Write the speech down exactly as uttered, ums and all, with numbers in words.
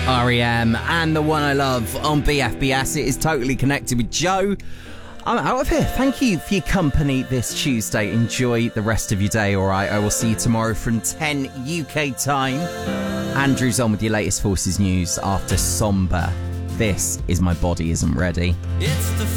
R E M and The One I Love on B F B S. It is Totally Connected with Joe. I'm out of here. Thank you for your company this Tuesday. Enjoy the rest of your day, all right? I will see you tomorrow from ten U K time. Andrew's on with your latest Forces news after Somber. This is My Body Isn't Ready. It's the